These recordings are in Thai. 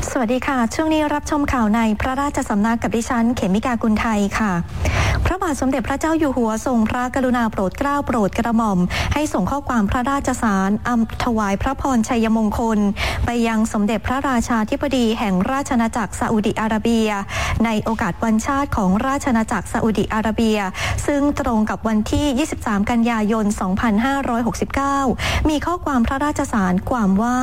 สวัสดีค่ะช่วงนี้รับชมข่าวในพระราชสำนักกับดิฉันเขมิกากุลไทยค่ะพระบาทสมเด็จพระเจ้าอยู่หัวทรงพระกรุณาโปรดเกล้าโปรดกระหม่อมให้ส่งข้อความพระราชสารถวายพระพรชัยมงคลไปยังสมเด็จพระราชาธิบดีแห่งราชอาณาจักรซาอุดิอาระเบียในโอกาสวันชาติของราชอาณาจักรซาอุดิอาระเบียซึ่งตรงกับวันที่ 23 กันยายน 2569 มีข้อความพระราชสารความว่า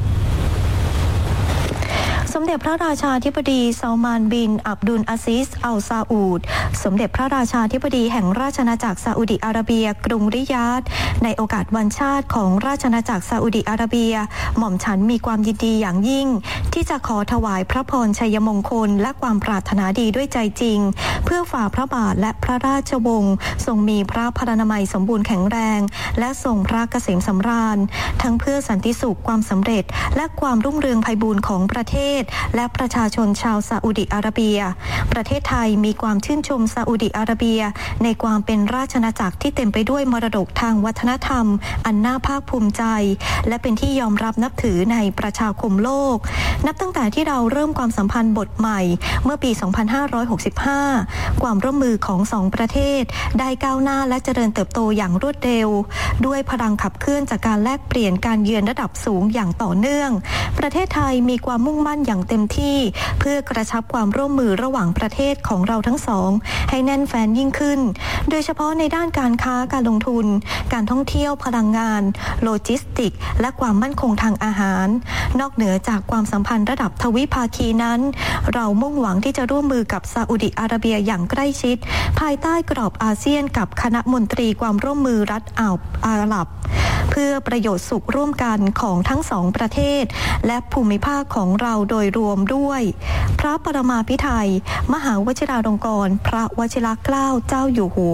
สมเด็จพระราชาธิบดีซาลมานบินอับดุลอาซิซอัลซาอูดสมเด็จพระราชาธิบดีแห่งราชอาณาจักรซาอุดิอาระเบียกรุงริยาดในโอกาสวันชาติของราชอาณาจักรซาอุดิอาระเบียหม่อมฉันมีความยินดีอย่างยิ่งที่จะขอถวายพระพรชัยมงคลและความปรารถนาดีด้วยใจจริงเพื่อฝ่าพระบาทและพระราชวงศ์ทรงมีพระพลานามัยสมบูรณ์แข็งแรงและทรงพระเกษมสำราญทั้งเพื่อสันติสุขความสำเร็จและความรุ่งเรืองไพบูลย์ของประเทศและประชาชนชาวซาอุดิอาระเบียประเทศไทยมีความชื่นชมซาอุดิอาระเบียในความเป็นราชอาณาจักรที่เต็มไปด้วยมรดกทางวัฒนธรรมอันน่าภาคภูมิใจและเป็นที่ยอมรับนับถือในประชาคมโลกนับตั้งแต่ที่เราเริ่มความสัมพันธ์บทใหม่เมื่อปี 2565 ความร่วมมือของสองประเทศได้ก้าวหน้าและเจริญเติบโตอย่างรวดเร็วด้วยพลังขับเคลื่อนจากการแลกเปลี่ยนการเยือนระดับสูงอย่างต่อเนื่องประเทศไทยมีความมุ่งมั่นอย่างเต็มที่เพื่อกระชับความร่วมมือระหว่างประเทศของเราทั้งสองให้แน่นแฟ้นยิ่งขึ้นโดยเฉพาะในด้านการค้าการลงทุนการท่องเที่ยวพลังงานโลจิสติกส์และความมั่นคงทางอาหารนอกเหนือจากความสัมพันธ์ระดับทวิภาคีนั้นเรามุ่งหวังที่จะร่วมมือกับซาอุดิอาระเบียอย่างใกล้ชิดภายใต้กรอบอาเซียนกับคณะมนตรีความร่วมมือรัฐอาหรับเพื่อประโยชน์สุขร่วมกันของทั้งสองประเทศและภูมิภาคของเราโดยรวมด้วยพระปรมาภิไธยมหาวชิราลงกรณ์พระวชิรเกล้าเจ้าอยู่หัว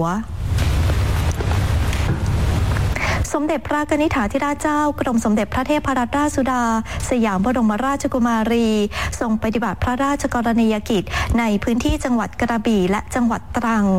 สมเด็จพระกนิษฐาธิราชเจ้ากรมสมเด็จพระเทพรัตนราชสุดาสยามบรมราชกุมารีทรงปฏิบัติพระราชกรณียกิจในพื้นที่จังหวัดกระบี่และจังหวัดตรัง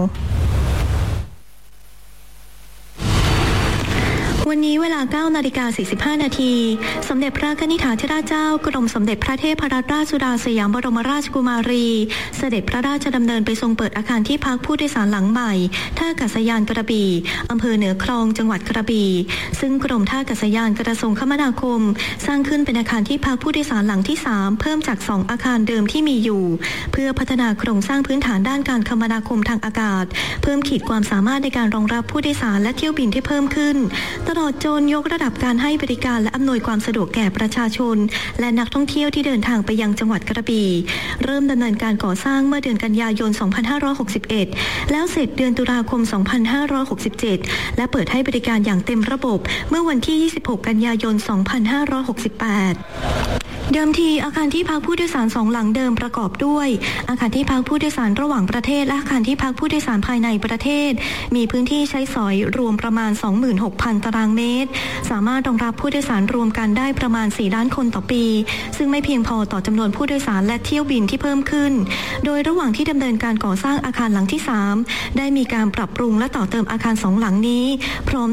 วันนี้เวลา 9:45 นาทีสมเด็จพระกนิษฐาธิราชเจ้ากรมสมเด็จพระเทพรัตนราชสุดาสยามบรมราชกุมารีเสด็จพระราชดำเนินไปทรงเปิดอาคารที่พักผู้โดยสารหลังใหม่ท่าอากาศยานกระบี่อำเภอเหนือคลองจังหวัดกระบี่ซึ่งกรมท่าอากาศยานกระทรวงคมนาคมสร้างขึ้นเป็นอาคารที่พักผู้โดยสารหลังที่ 3เพิ่มจาก2อาคารเดิมที่มีอยู่เพื่อพัฒนาโครงสร้างพื้นฐานด้านการคมนาคมทางอากาศเพิ่มขีดความสามารถในการรองรับผู้โดยสารและเที่ยวบินที่เพิ่มขึ้นตลอดจนยกระดับการให้บริการและอำนวยความสะดวกแก่ประชาชนและนักท่องเที่ยวที่เดินทางไปยังจังหวัดกระบี่เริ่มดำเนินการก่อสร้างเมื่อเดือนกันยายน 2561 แล้วเสร็จเดือนตุลาคม 2567 และเปิดให้บริการอย่างเต็มระบบเมื่อวันที่ 26 กันยายน 2568 เดิมทีอาคารที่พักผู้โดยสาร2หลังเดิมประกอบด้วยอาคารที่พักผู้โดยสารระหว่างประเทศและอาคารที่พักผู้โดยสารภายในประเทศมีพื้นที่ใช้สอยรวมประมาณ 26,000 ตารางเมตรสามารถรองรับผู้โดยสารรวมกันได้ประมาณ4ล้านคนต่อปีซึ่งไม่เพียงพอต่อจำนวนผู้โดยสารและเที่ยวบินที่เพิ่มขึ้นโดยระหว่างที่ดำเนินการก่อสร้างอาคารหลังที่3ได้มีการปรับปรุงและต่อเติมอาคาร2หลังนี้พร้อม